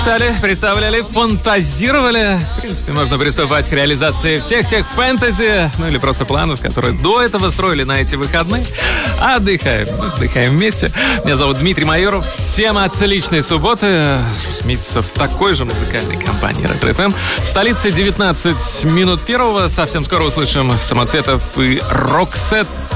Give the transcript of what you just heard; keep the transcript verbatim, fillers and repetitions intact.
Представляли, фантазировали. В принципе, можно приступать к реализации всех тех фэнтези, ну или просто планов, которые до этого строили на эти выходные. Отдыхаем, отдыхаем вместе. Меня зовут Дмитрий Майоров. Всем отличной субботы. Митцев в такой же музыкальной компании Ретро эф эм. В столице девятнадцать минут первого. Совсем скоро услышим Самоцветов и Роксет.